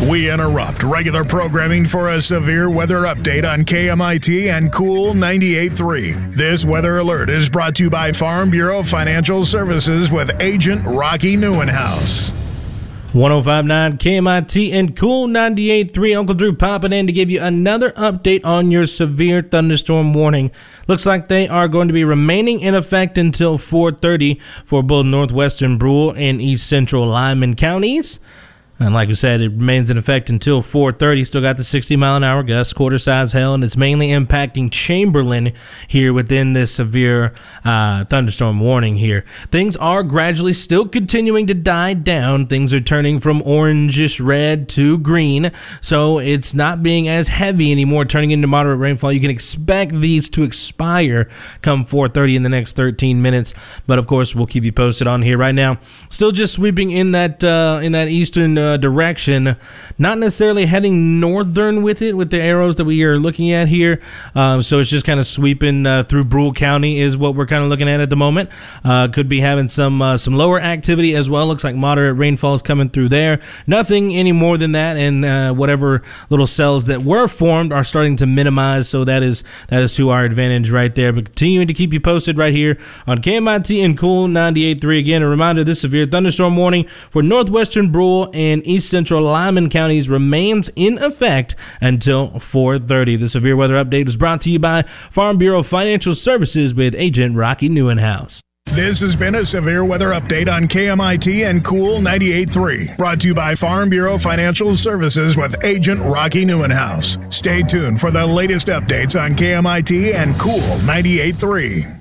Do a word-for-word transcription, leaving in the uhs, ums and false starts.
We interrupt regular programming for a severe weather update on K M I T and Cool ninety-eight point three. This weather alert is brought to you by Farm Bureau Financial Services with Agent Rocky Neuenhouse. one oh five point nine K M I T and Cool ninety-eight point three. Uncle Drew popping in to give you another update on your severe thunderstorm warning. Looks like they are going to be remaining in effect until four thirty for both northwestern Brule and east central Lyman counties. And like we said, it remains in effect until four thirty. Still got the sixty mile an hour gusts, quarter size hail, and it's mainly impacting Chamberlain here within this severe uh, thunderstorm warning here. Things are gradually still continuing to die down. Things are turning from orangish red to green, so it's not being as heavy anymore, turning into moderate rainfall. You can expect these to expire come four thirty in the next thirteen minutes, but of course we'll keep you posted on here. Right now, still just sweeping in that uh, in that eastern uh, Uh, direction, not necessarily heading northern with it with the arrows that we are looking at here, um, so it's just kind of sweeping uh, through Brule County is what we're kind of looking at at the moment. Uh, could be having some uh, some lower activity as well. Looks like moderate rainfall is coming through there. Nothing any more than that, and uh, whatever little cells that were formed are starting to minimize, so that is that is to our advantage right there. But continuing to keep you posted right here on K M I T and Cool ninety-eight point three. Again, a reminder, this severe thunderstorm warning for northwestern Brule and east central Lyman counties remains in effect until four thirty. The severe weather update was brought to you by Farm Bureau Financial Services with Agent Rocky Neuenhouse. This has been a severe weather update on K M I T and Cool ninety-eight point three, brought to you by Farm Bureau Financial Services with Agent Rocky Neuenhouse. Stay tuned for the latest updates on K M I T and Cool ninety-eight point three.